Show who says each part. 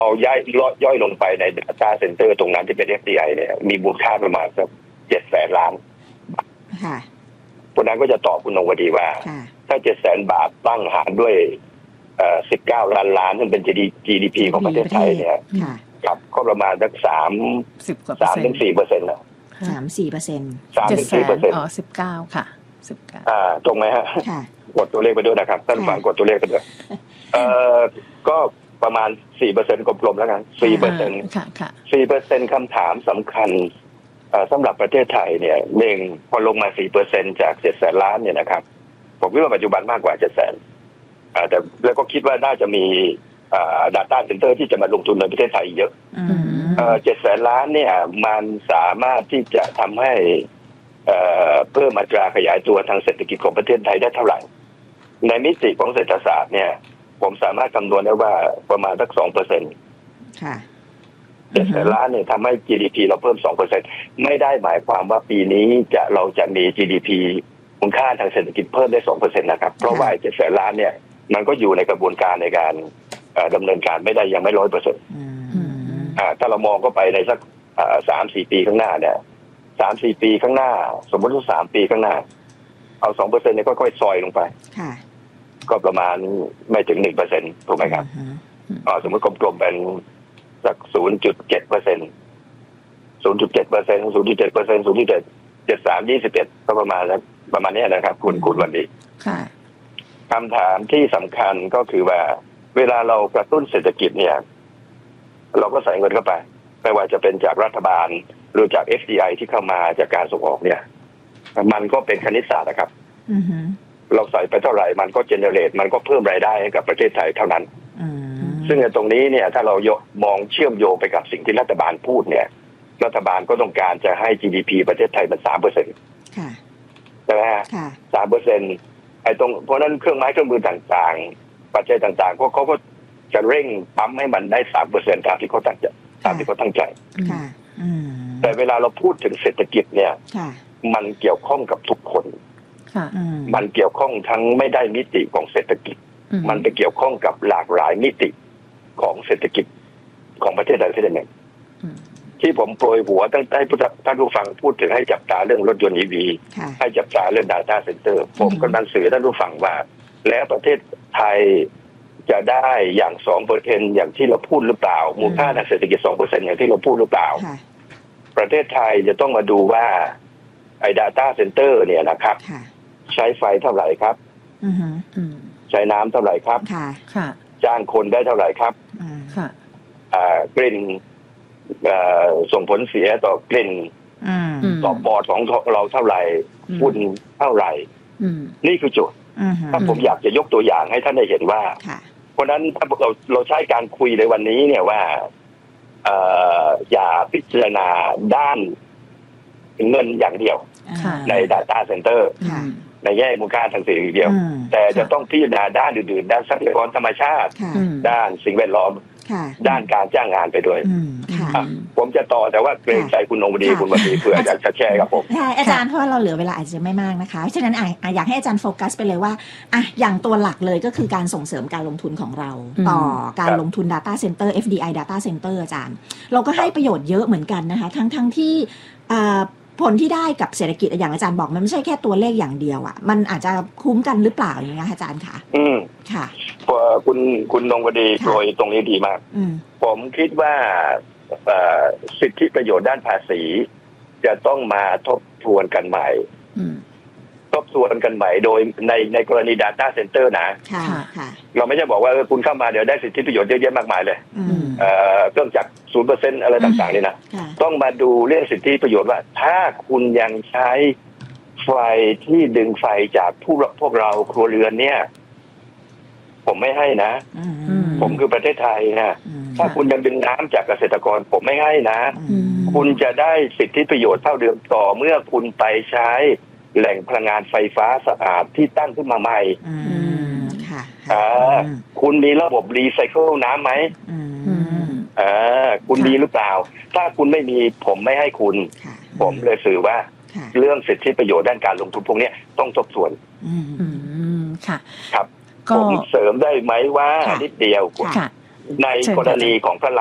Speaker 1: เอาย่อยลงไปใน data center ตรงนั้นที่เป็น FDI เนี่ยมีมูลค่าประมาณสัก700,000 ล้าน
Speaker 2: ค่ะ
Speaker 1: พวกนั้นก็จะตอบคุณนงวดีว่าถ้า700,000 บาทตั้งหารด้วย19 ล้านซึ่งเป็น GDP ของประเทศไทยเนี่ยครับก็ประมาณสัก3-4%นะ3-4%
Speaker 3: อ๋อ19ค่ะ
Speaker 1: 19ตรงไหมฮะกดตัวเลขไปด้วยนะครับท่านฟังกดตัวเลขไปด้วยก็ประมาณ 4% กลมๆแล้วกัน 4%
Speaker 3: ค่ะ
Speaker 1: 4% คำถามสำคัญสำหรับประเทศไทยเนี่ยพอลงมา 4% จาก 700,000 ล้านเนี่ยนะครับผมคิดว่าปัจจุบันมากกว่า 700,000 แต่แล้วก็คิดว่าน่าจะมีdata center ที่จะมาลงทุนในประเทศไทยเยอะ700,000 ล้านเนี่ยมันสามารถที่จะทำให้เพิ่มอัตราขยายตัวทางเศรษฐกิจของประเทศไทยได้เท่าไหร่ในมิติของเศรษฐศาสตร์เนี่ยผมสามารถคำนวณได้ว่าประมาณสัก 2%
Speaker 2: ค่ะ
Speaker 1: 700,000 ล้านเนี่ยทำให้ GDP เราเพิ่ม 2% ไม่ได้หมายความว่าปีนี้เราจะมี GDP มูลค่าทางเศรษฐกิจเพิ่มได้ 2% นะครับเพราะว่า700,000 ล้านเนี่ยมันก็อยู่ในกระบวนการในการดำเนินการไม่ได้ยังไม่ 100% ถ้าเรามองก็ไปในสัก3-4 ปีข้างหน้าเนี่ย3-4 ปีข้างหน้าสมมติว่า3 ปีข้างหน้าเอา 2% เนี่ยค่อยๆซอยลงไปก็ประมาณไม่ถึง 1% ถูกไหมครับสมมติกลมๆเป็นสัก 0.7% 0.7% ก็ประมาณนี้นะครับคุณวันดีคำถามที่สำคัญก็คือว่าเวลาเรากระตุ้นเศรษฐกิจเนี่ยเราก็ใส่เงินเข้าไปไม่ว่าจะเป็นจากรัฐบาลหรือจาก FDI ที่เข้ามาจากการส่งออกเนี่ยมันก็เป็นคณิตศาสตร์นะครับเราใส่ไปเท่าไหร่มันก็เจเนเรตมันก็เพิ่มรายได้ให้กับประเทศไทยเท่านั้นซึ่งในตรงนี้เนี่ยถ้าเรามองเชื่อมโยงไปกับสิ่งที่รัฐบาลพูดเนี่ยรัฐบาลก็ต้องการจะให้ GDP ประเทศไทยมัน 3% ใช่ไหมฮะ 3% เพราะนั้นเครื่องไม้เครื่องมือต่างๆปัจจัยต่างๆเขาก็จะเร่งปั๊มให้มันได้ 3% ตามที่เขาตั้งใจแต่เวลาเราพูดถึงเศรษฐกิจเนี่ยมันเกี่ยวข้องกับทุกคนมันเกี่ยวข้องทั้งไม่ได้มิติของเศรษฐกิจมันไปเกี่ยวข้องกับหลากหลายมิติของเศรษฐกิจของประเทศใดประเทศหนึ่งที่ผมโปรยหัวตั้งแต่ท่านผู้ฟังพูดถึงให้จับตาเรื่องรถยนต์ EV ให้จับตาเรื่อง data center ผมกำลังสื่อท่านผู้ฟังว่าแล้วประเทศไทยจะได้อย่าง 2% อย่างที่เราพูดหรือเปล่ามูลค่าทางเศรษฐกิจ 2% อย่างที่เราพูดหรือเปล่าประเทศไทยจะต้องมาดูว่าไอ้ data center เนี่ยนะครับใช้ไฟเท่าไหร่ครับใช้น้ำเท่าไหร่ครับจ้างคนได้เท่าไหร่ครับกลิ่นส่งผลเสียต่อกลิ่นต่อปอดของเราเท่าไหร่ฝุ่นเท่าไหร่นี่คือโจทย์ถ้าผมอยากจะยกตัวอย่างให้ท่านได้เห็นว่าเพราะนั้นถ้าเราใช้การคุยในวันนี้เนี่ยว่าอย่าพิจารณาด้านเงินอย่างเดียวใน data center ในแง่มูลค่าทางเศรษฐกิจเดียวแต่จะต้องพิจารณาด้านอื่นๆด้านทรัพยากรธรรมชาติด้านสิ่งแวดล้อมด้านการจ้างงานไปด้วยผมจะต่อแต่ว่าเกรงใจคุณนงวดีคุณวันดีเพื่ออยากจะแชร์กับผม
Speaker 2: อาจารย์เพราะว่าเราเหลือเวลาอาจจะไม่มากนะคะฉะนั้นอยากให้อาจารย์โฟกัสไปเลยว่าอย่างตัวหลักเลยก็คือการส่งเสริมการลงทุนของเราต่อการลงทุน data center FDI data center อาจารย์เราก็ให้ประโยชน์เยอะเหมือนกันนะคะทั้งที่ผลที่ได้กับเศรษฐกิจอย่างอาจารย์บอกมันไม่ใช่แค่ตัวเลขอย่างเดียวอ่ะมันอาจจะคุ้มกันหรือเปล่าอย่างเงี้ยอาจารย์คะค่ะ
Speaker 1: คุณนงวดีโดยตรงนี้ดีมากผมคิดว่าสิทธิประโยชน์ด้านภาษีจะต้องมาทบทวนกันใหม่โดยในกรณี data center นะเราไม่ใช่บอกว่าคุณเข้ามาเดี๋ยวได้สิทธิประโยชน์เยอะแยะมากมายเลยเครื่องจักร 0% อะไรต่างๆนี่นะต้องมาดูเรื่องสิทธิประโยชน์ว่าถ้าคุณยังใช้ไฟที่ดึงไฟจากพวกเราครัวเรือนเนี่ยผมไม่ให้นะผมคือประเทศไทยนะถ้าคุณยังดึงน้ำจากเกษตรกรผมไม่ให้นะคุณจะได้สิทธิประโยชน์เท่าเดิมต่อเมื่อคุณไปใช้แหล่งพลังงานไฟฟ้าสะอาดที่ตั้งขึ้นมาใหม่คุณมีระบบรีไซเคิลน้ำไหมคุณมีหรือเปล่าถ้าคุณไม่มีผมไม่ให้คุณผมเลยสื่อว่าเรื่องสิทธิประโยชน์ด้านการลงทุนพวกนี้ต้องทบทวนครับผมเสริมได้ไหมว่านิดเดียวในกรณีของฝรั่ง